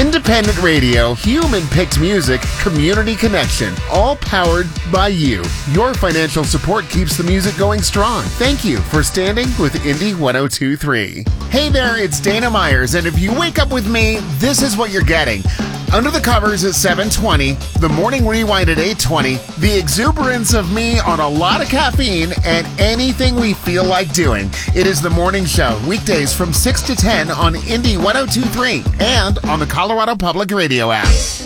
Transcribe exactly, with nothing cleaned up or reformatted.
Independent radio, human-picked music, community connection, all powered by you. Your financial support keeps the music going strong. Thank you for standing with Indie one oh two point three. Hey there, it's Dana Myers, and if you wake up with me, this is what you're getting. Under the Covers at seven twenty, the Morning Rewind at eight twenty, the exuberance of me on a lot of caffeine, and anything we feel like doing. It is the morning show, weekdays from six to ten on Indie one oh two point three and on the Colorado Public Radio app.